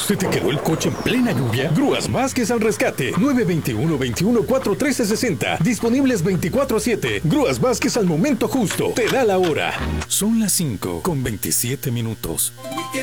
¿Se te quedó el coche en plena lluvia? Grúas Vázquez al rescate. 921-413-60. Disponibles 24/7. Grúas Vázquez al momento justo. Te da la hora. Son las 5:27. Y que